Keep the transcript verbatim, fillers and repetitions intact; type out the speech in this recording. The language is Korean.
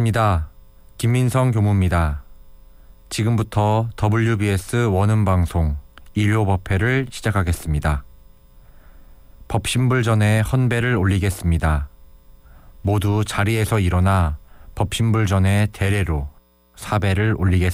입니다. 김민성 교무입니다. 지금부터 더블유비에스 원음방송 일요법회를 시작하겠습니다. 법신불 전에 헌배를 올리겠습니다. 모두 자리에서 일어나 법신불 전에 대례로 사배를 올리겠습니다.